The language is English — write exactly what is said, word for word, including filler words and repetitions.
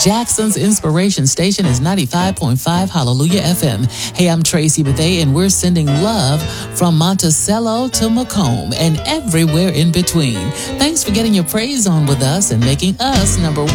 Jackson's inspiration station is ninety-five point five Hallelujah F M. Hey, I'm Tracy Bethay, and we're sending love from Monticello to Macomb and everywhere in between. Thanks for getting your praise on with us and making us number